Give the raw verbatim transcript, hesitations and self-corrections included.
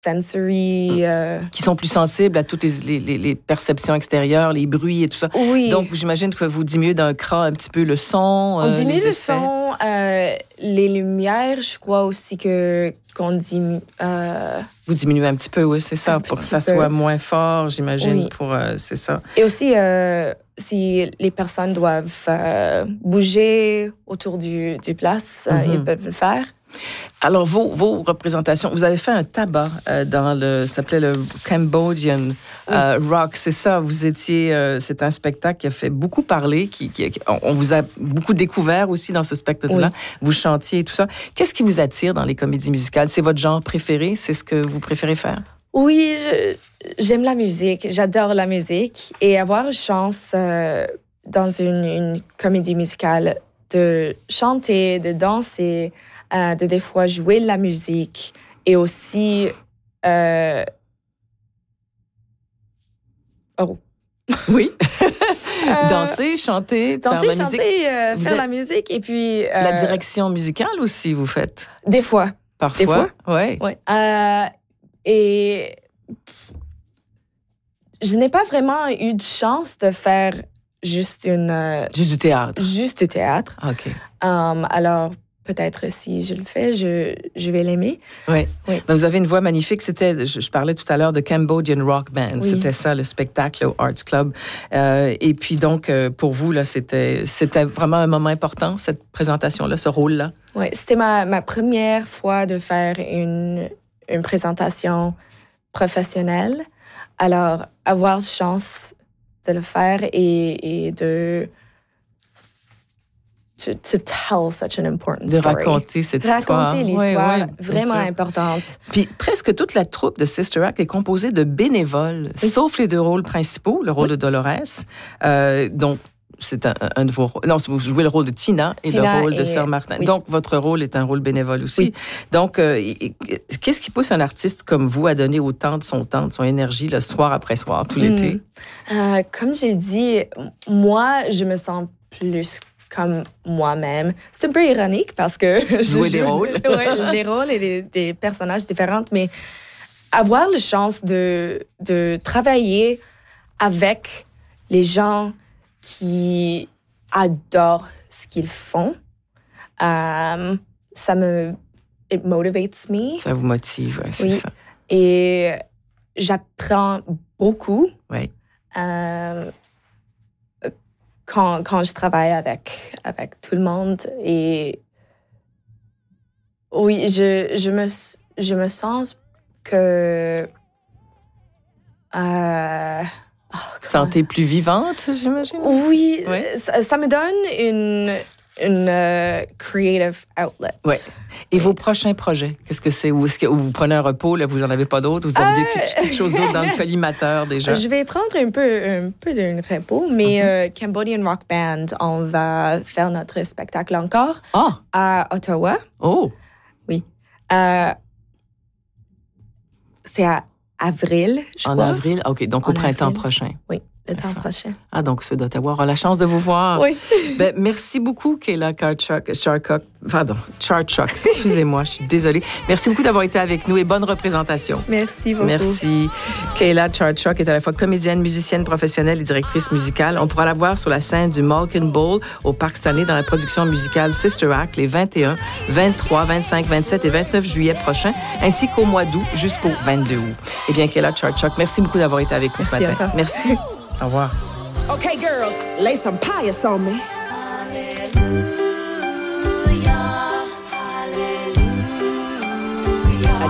sensory. Euh... Qui sont plus sensibles à toutes les, les, les perceptions extérieures, les bruits et tout ça. Oui. Donc, j'imagine que vous diminuez d'un cran un petit peu le son. On euh, diminue les le effets. son, euh, les lumières, je crois aussi que qu'on diminue. Euh... Vous diminuez un petit peu, oui, c'est ça, Un pour que petit ça peu. soit moins fort, j'imagine, Oui. pour, euh, c'est ça. Et aussi, euh, si les personnes doivent euh, bouger autour du, du place, euh, Mm-hmm. ils peuvent le faire. Alors, vos, vos représentations, vous avez fait un tabac euh, dans le, ça s'appelait le Cambodian euh, Rock, c'est ça, vous étiez, euh, c'est un spectacle qui a fait beaucoup parler, qui, qui, on vous a beaucoup découvert aussi dans ce spectacle-là, Oui. vous chantiez et tout ça. Qu'est-ce qui vous attire dans les comédies musicales? C'est votre genre préféré? C'est ce que vous préférez faire? Oui, je, j'aime la musique, j'adore la musique et avoir une chance euh, dans une, une comédie musicale de chanter, de danser, euh, de des fois jouer de la musique et aussi euh... oh oui euh, danser, chanter, danser, faire la chanter, musique. euh, faire êtes... la musique et puis euh... la direction musicale aussi vous faites des fois, parfois, des fois, ouais, ouais. Euh, et je n'ai pas vraiment eu de chance de faire juste une euh, juste du théâtre, juste du théâtre. Ok. Um, alors peut-être si je le fais, je, je vais l'aimer. Oui. Oui. Ben, vous avez une voix magnifique. C'était, je, je parlais tout à l'heure de Cambodian Rock Band. Oui. C'était ça, le spectacle au Arts Club. Euh, et puis donc, euh, pour vous, là, c'était, c'était vraiment un moment important, cette présentation-là, ce rôle-là. Oui, c'était ma, ma première fois de faire une, une présentation professionnelle. Alors, avoir la chance de le faire et, et de... To, to tell such an important de story. raconter cette Raconter histoire. Raconter l'histoire, oui, oui, vraiment sûr. importante. Puis presque toute la troupe de Sister Act est composée de bénévoles, oui. sauf les deux rôles principaux, le rôle oui. de Dolores, euh, donc c'est un, un de vos rôles. Non, vous jouez le rôle de Tina et Tina le rôle et, de Sœur Martin. Oui. Donc, votre rôle est un rôle bénévole aussi. Oui. Donc, euh, qu'est-ce qui pousse un artiste comme vous à donner autant de son temps, de son énergie, le soir après soir, tout l'été? Mmh. Euh, comme j'ai dit, moi, je me sens plus comme moi-même. C'est un peu ironique parce que je jouer joue des rôles. ouais, les rôles et les, des personnages différents, mais avoir la chance de, de travailler avec les gens qui adorent ce qu'ils font, um, ça me... It motivates me. Ça vous motive, c'est oui. ça. Et j'apprends beaucoup. Oui. Um, Quand, quand je travaille avec, avec tout le monde. Et oui, je, je, me, je me sens que... Euh, oh, Santé plus vivante, j'imagine? Oui, oui. Ça, ça me donne une, une uh, creative outlet. Oui. Et oui. vos prochains projets, qu'est-ce que c'est? Ou est-ce que vous prenez un repos, là, vous n'en avez pas d'autres? Vous avez euh... quelque chose d'autre dans le collimateur déjà? Je vais prendre un peu, un peu d'un repos, mais mm-hmm. euh, Cambodian Rock Band, on va faire notre spectacle encore oh. à Ottawa. Oh! Oui. Euh, c'est à avril, je en crois. En avril? OK, donc en au printemps avril. prochain. Oui. Le temps prochain. Ah, donc ceux d'Ottawa auront la chance de vous voir. Oui. Ben, merci beaucoup, Kayla Charchuk. Pardon, Charchuk. Excusez-moi, je suis désolée. Merci beaucoup d'avoir été avec nous et bonne représentation. Merci beaucoup. Merci. Kayla Charchuk est à la fois comédienne, musicienne professionnelle et directrice musicale. On pourra la voir sur la scène du Malkin Bowl au Parc Stanley dans la production musicale Sister Act les vingt et un, vingt-trois, vingt-cinq, vingt-sept et vingt-neuf juillet prochains, ainsi qu'au mois d'août jusqu'au vingt-deux août. Eh bien, Kayla Charchuk, merci beaucoup d'avoir été avec nous merci ce matin. Merci. Au revoir. Okay, girls, lay some pious on me.